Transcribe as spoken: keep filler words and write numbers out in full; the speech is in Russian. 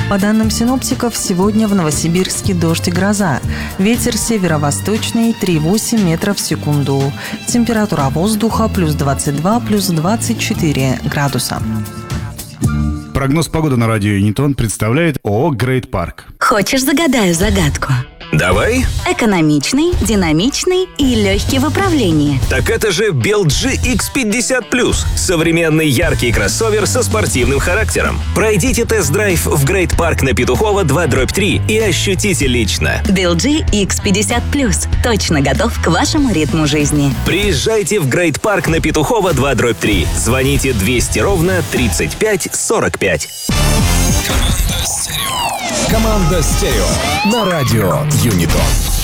По данным синоптиков, сегодня в Новосибирске дождь и гроза. Ветер северо-восточный три целых восемь десятых метров в секунду. Температура воздуха плюс двадцать два, плюс двадцать четыре градуса. Прогноз погоды на радио Юнитон представляет ООО «Грейт Парк». Хочешь, загадаю загадку? Давай. Экономичный, динамичный и легкий в управлении. Так это же би эл джи икс пятьдесят плюс. Современный яркий кроссовер со спортивным характером. Пройдите тест-драйв в Грейт Парк на Петухова два дробь три и ощутите лично. би эл джи икс пятьдесят плюс. Точно готов к вашему ритму жизни. Приезжайте в Грейт Парк на Петухова два дробь три. Звоните двести ровно тридцать пять сорок пять. Команда «Стерео». Команда «Стерео» на радио Юнитон.